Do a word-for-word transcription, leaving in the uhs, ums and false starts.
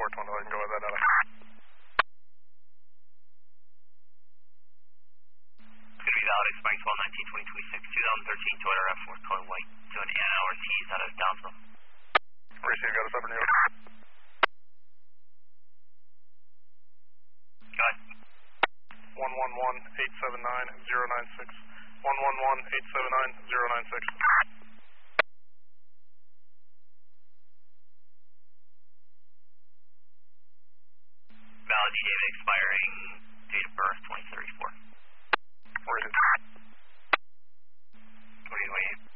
four twenty, I can go with that data. It's going to be valid, expiring twelve nineteen twenty twenty-six, twenty thirteen Toyota R A V four, color white, doing Anna Ortiz out of Downsville. Receive, got us up in New York. Go ahead. one one one, eight seven nine, zero nine six. one one one, eight seven nine, zero nine six. Valid, D. David, expiring date of birth twenty thirty-four. Receive. twenty twenty-eight.